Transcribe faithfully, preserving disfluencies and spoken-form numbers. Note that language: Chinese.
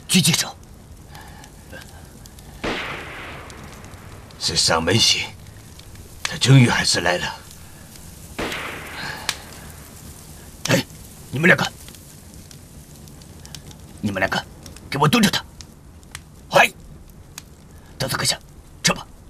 狙击手。是上门血，他终于还是来了。哎，你们两个，你们两个，给我蹲着他！嗨，等等阁下，